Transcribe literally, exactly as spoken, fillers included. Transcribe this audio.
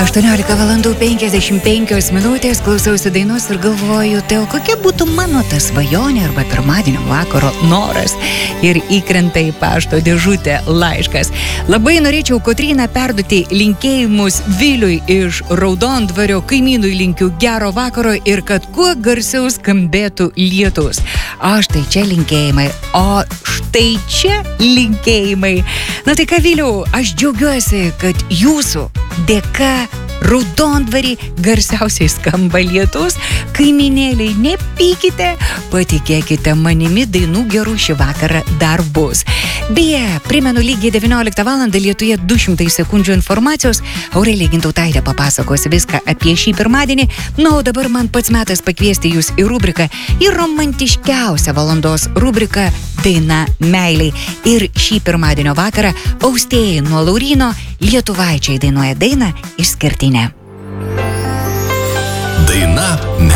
aštuoniolika valandų penkiasdešimt penkios minutės, klausausi dainos ir galvoju, tai o kokia būtų mano ta svajonė arba pirmadienio vakaro noras, ir įkrenta į pašto dėžutę laiškas. Labai norėčiau, Kotryna, perduoti linkėjimus Viliui iš Raudondvario, kaimynui linkiu gero vakaro ir kad kuo garsiau skambėtų lietus. O štai čia linkėjimai, o štai čia linkėjimai. Na tai ką, Viliau, aš džiaugiuosi, kad jūsų dėka Raudondvarį garsiausiai skamba lietus. Kaimynėliai, nepykite, patikėkite manimi, dainų gerų šį vakarą dar bus. Beje, primenu, lygiai devynioliktą valandą Lietuje du šimtai sekundžių informacijos. Aurelija Gintautaitė papasakos viską apie šį pirmadienį. Na, o dabar man pats metas pakviesti jūs į rubriką, į romantiškiausią valandos rubriką Daina meiliai. Ir šį pirmadienio vakarą austėjai nuo Lauryno lietuvaičiai dainuoja dainą Išskirtinė. Daina